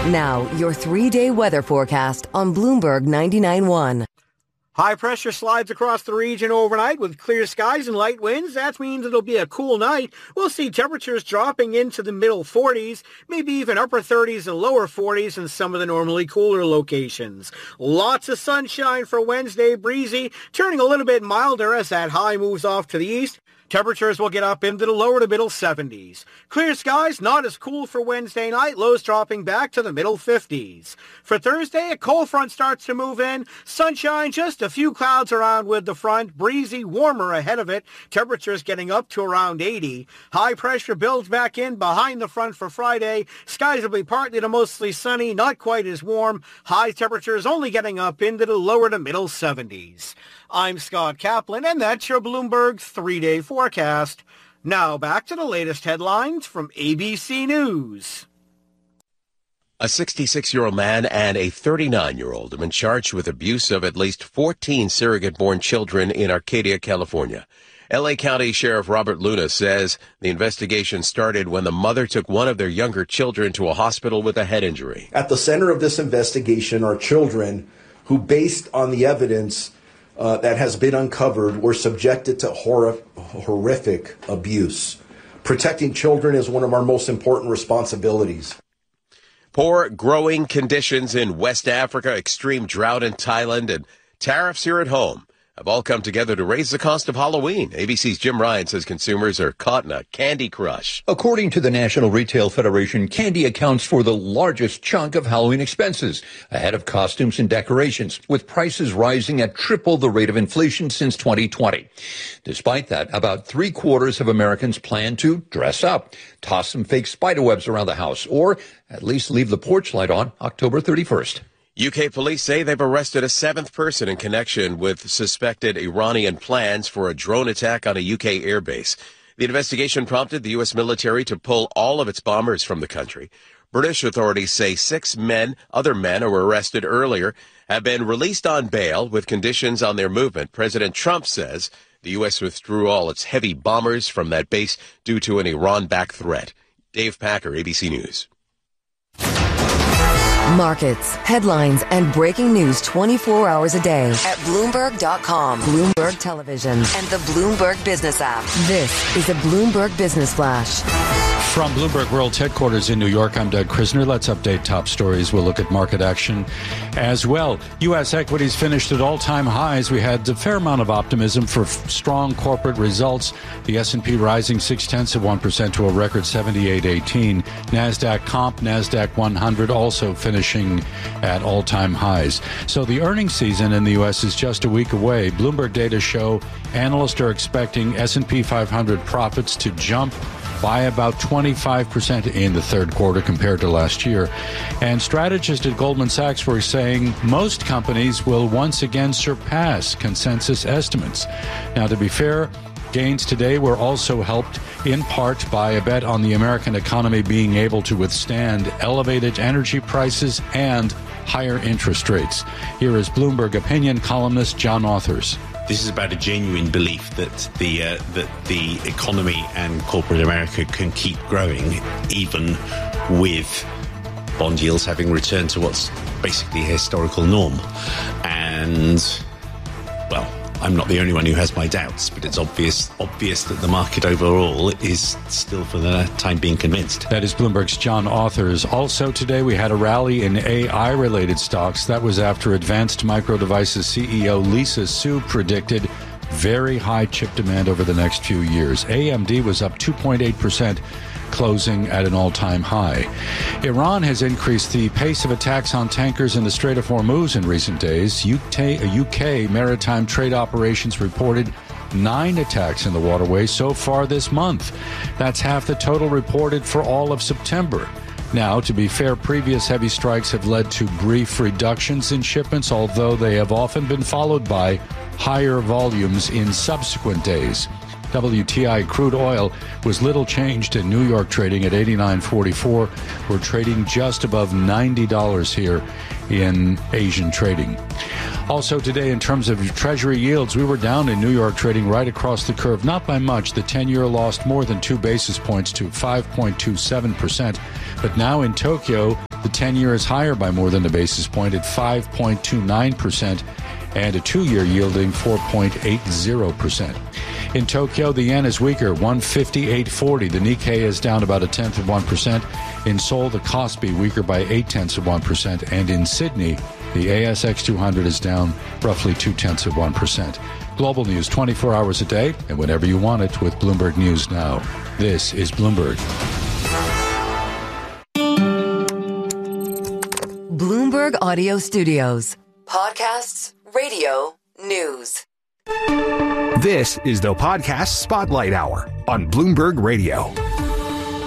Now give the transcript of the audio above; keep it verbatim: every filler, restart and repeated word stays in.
Now, your three-day weather forecast on Bloomberg ninety-nine point one. High pressure slides across the region overnight with clear skies and light winds. That means it'll be a cool night. We'll see temperatures dropping into the middle forties, maybe even upper thirties and lower forties in some of the normally cooler locations. Lots of sunshine for Wednesday, breezy, turning a little bit milder as that high moves off to the east. Temperatures will get up into the lower to middle seventies. Clear skies, not as cool for Wednesday night, lows dropping back to the middle fifties. For Thursday, a cold front starts to move in. Sunshine, just a few clouds around with the front. Breezy, warmer ahead of it. Temperatures getting up to around eighty. High pressure builds back in behind the front for Friday. Skies will be partly to mostly sunny, not quite as warm. High temperatures only getting up into the lower to middle seventies. I'm Scott Kaplan, and that's your Bloomberg three-day forecast. Now back to the latest headlines from A B C News. A sixty-six-year-old man and a thirty-nine-year-old have been charged with abuse of at least fourteen surrogate-born children in Arcadia, California. L A County Sheriff Robert Luna says the investigation started when the mother took one of their younger children to a hospital with a head injury. At the center of this investigation are children who, based on the evidence Uh, that has been uncovered, were subjected to hor- horrific abuse. Protecting children is one of our most important responsibilities. Poor growing conditions in West Africa, extreme drought in Thailand, and tariffs here at home have all come together to raise the cost of Halloween. A B C's Jim Ryan says consumers are caught in a candy crush. According to the National Retail Federation, candy accounts for the largest chunk of Halloween expenses, ahead of costumes and decorations, with prices rising at triple the rate of inflation since twenty twenty. Despite that, about three quarters of Americans plan to dress up, toss some fake spiderwebs around the house, or at least leave the porch light on October thirty-first. U K police say they've arrested a seventh person in connection with suspected Iranian plans for a drone attack on a U K airbase. The investigation prompted the U S military to pull all of its bombers from the country. British authorities say six men, other men who were arrested earlier, have been released on bail with conditions on their movement. President Trump says the U S withdrew all its heavy bombers from that base due to an Iran-backed threat. Dave Packer, A B C News. Markets, headlines, and breaking news twenty-four hours a day at Bloomberg dot com, Bloomberg Television, and the Bloomberg Business app. This is a Bloomberg Business Flash. From Bloomberg World Headquarters in New York, I'm Doug Krisner. Let's update top stories. We'll look at market action as well. U S equities finished at all-time highs. We had a fair amount of optimism for f- strong corporate results. The S and P rising six-tenths of one percent to a record seventy-eight eighteen. NASDAQ comp, NASDAQ one hundred also finishing at all-time highs. So the earnings season in the U S is just a week away. Bloomberg data show analysts are expecting S and P five hundred profits to jump by about twenty-five percent in the third quarter compared to last year. And strategists at Goldman Sachs were saying most companies will once again surpass consensus estimates. Now, to be fair, gains today were also helped in part by a bet on the American economy being able to withstand elevated energy prices and higher interest rates. Here is Bloomberg opinion columnist John Authers. This is about a genuine belief that the uh, that the economy and corporate America can keep growing, even with bond yields having returned to what's basically a historical norm. And, well, I'm not the only one who has my doubts, but it's obvious obvious that the market overall is still, for the time being, convinced. That is Bloomberg's John Authers. Also today, we had a rally in A I-related stocks. That was after Advanced Micro Devices C E O Lisa Su predicted very high chip demand over the next few years. A M D was up two point eight percent, closing at an all-time high. Iran has increased the pace of attacks on tankers in the Strait of Hormuz in recent days. U K, U K maritime trade operations reported nine attacks in the waterway so far this month. That's half the total reported for all of September. Now, to be fair, previous heavy strikes have led to brief reductions in shipments, although they have often been followed by higher volumes in subsequent days. W T I crude oil was little changed in New York, trading at eighty-nine forty-four. We're trading just above ninety dollars here in Asian trading. Also today, in terms of Treasury yields, we were down in New York, trading right across the curve, not by much. The ten-year lost more than two basis points to five point two seven percent. But now in Tokyo, The ten-year is higher by more than a basis point at five point two nine percent, and a two-year yielding four point eight zero percent. In Tokyo, the yen is weaker, one fifty-eight forty. The Nikkei is down about a tenth of one percent. In Seoul, the Kospi weaker by eight tenths of one percent. And in Sydney, the A S X two hundred is down roughly two tenths of one percent. Global news twenty-four hours a day and whenever you want it with Bloomberg News Now. This is Bloomberg. Bloomberg Audio Studios. Podcasts, radio, news. This is the Podcast Spotlight Hour on Bloomberg Radio.